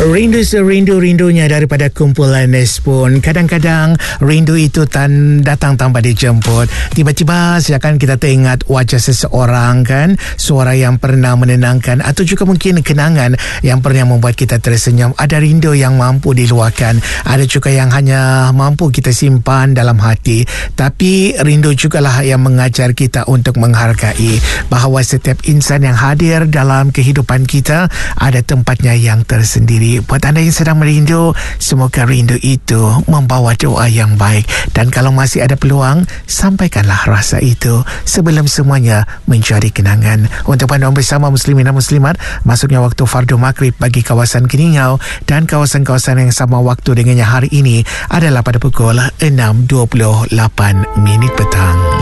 Rindu-rindunya daripada kumpulan Nespon. Kadang-kadang rindu itu datang tanpa dijemput. Tiba-tiba silakan kita teringat wajah seseorang kan, suara yang pernah menenangkan, atau juga mungkin kenangan yang pernah membuat kita tersenyum. Ada rindu yang mampu diluahkan, ada juga yang hanya mampu kita simpan dalam hati. Tapi rindu jugalah yang mengajar kita untuk menghargai bahawa setiap insan yang hadir dalam kehidupan kita ada tempatnya yang tersendiri. Buat anda yang sedang merindu, semoga rindu itu membawa doa yang baik. Dan kalau masih ada peluang, sampaikanlah rasa itu sebelum semuanya menjadi kenangan. Untuk panduan bersama muslimin dan muslimat, masuknya waktu fardu maghrib bagi kawasan Keningau dan kawasan-kawasan yang sama waktu dengannya hari ini adalah pada pukul 6.28 petang.